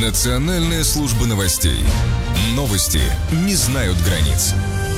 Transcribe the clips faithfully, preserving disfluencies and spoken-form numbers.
Национальная служба новостей. Новости не знают границ.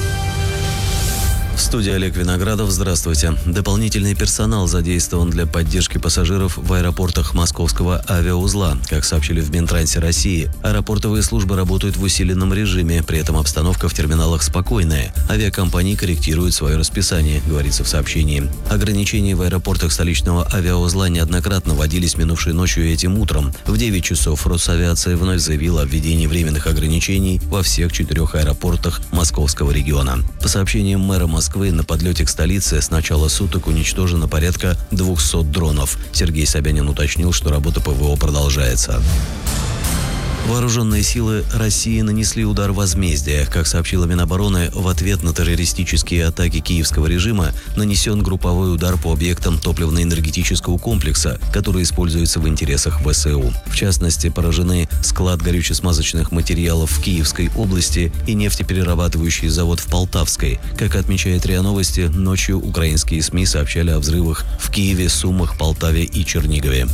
В студии Олег Виноградов. Здравствуйте. Дополнительный персонал задействован для поддержки пассажиров в аэропортах Московского авиаузла. Как сообщили в Минтрансе России, аэропортовые службы работают в усиленном режиме, при этом обстановка в терминалах спокойная. Авиакомпании корректируют свое расписание, говорится в сообщении. Ограничения в аэропортах столичного авиаузла неоднократно вводились минувшей ночью и этим утром. В девять часов Росавиация вновь заявила о введении временных ограничений во всех четырех аэропортах Московского региона. По сообщениям мэра Москвы, на подлете к столице с начала суток уничтожено порядка двухсот дронов. Сергей Собянин уточнил, что работа ПВО продолжается. Вооруженные силы России нанесли удар возмездия. Как сообщила Минобороны, в ответ на террористические атаки киевского режима нанесен групповой удар по объектам топливно-энергетического комплекса, который используется в интересах ВСУ. В частности, поражены склад горюче-смазочных материалов в Киевской области и нефтеперерабатывающий завод в Полтавской. Как отмечает РИА Новости, ночью украинские СМИ сообщали о взрывах в Киеве, Сумах, Полтаве и Чернигове.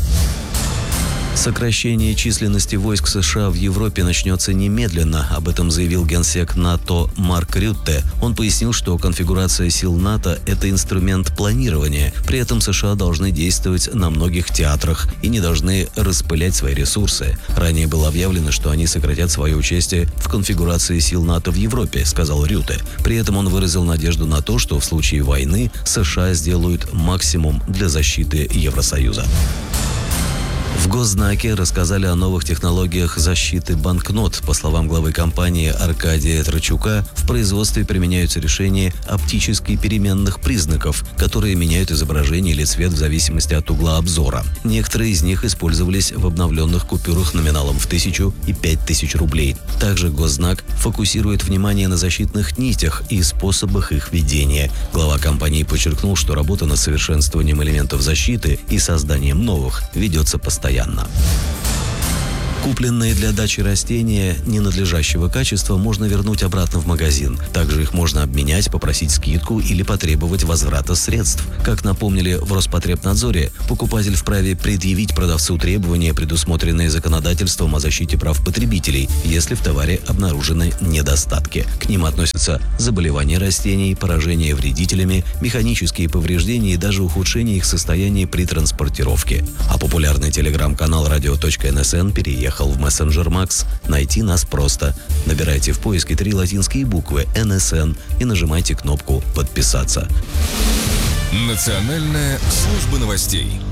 Сокращение численности войск США в Европе начнется немедленно. Об этом заявил генсек НАТО Марк Рютте. Он пояснил, что конфигурация сил НАТО – это инструмент планирования. При этом США должны действовать на многих театрах и не должны распылять свои ресурсы. Ранее было объявлено, что они сократят свое участие в конфигурации сил НАТО в Европе, сказал Рютте. При этом он выразил надежду на то, что в случае войны США сделают максимум для защиты Евросоюза. В Госзнаке рассказали о новых технологиях защиты банкнот. По словам главы компании Аркадия Трачука, в производстве применяются решения оптически переменных признаков, которые меняют изображение или цвет в зависимости от угла обзора. Некоторые из них использовались в обновленных купюрах номиналом в тысячу и пять тысяч рублей. Также Госзнак фокусирует внимание на защитных нитях и способах их ведения. Глава компании подчеркнул, что работа над совершенствованием элементов защиты и созданием новых ведется постоянно. Купленные для дачи растения ненадлежащего качества можно вернуть обратно в магазин. Также их можно обменять, попросить скидку или потребовать возврата средств. Как напомнили в Роспотребнадзоре, покупатель вправе предъявить продавцу требования, предусмотренные законодательством о защите прав потребителей, если в товаре обнаружены недостатки. К ним относятся заболевания растений, поражения вредителями, механические повреждения и даже ухудшение их состояния при транспортировке. А популярный телеграм-канал радио точка эн эс эн переехал в мессенджер Макс. Найти нас просто. Набирайте в поиске три латинские буквы эн эс эн и нажимайте кнопку «Подписаться». Национальная служба новостей.